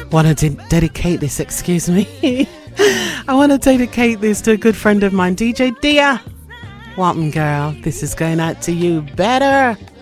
want to dedicate this, excuse me. I want to dedicate this to a good friend of mine, DJ Dia. Walton girl, this is going out to you. Better.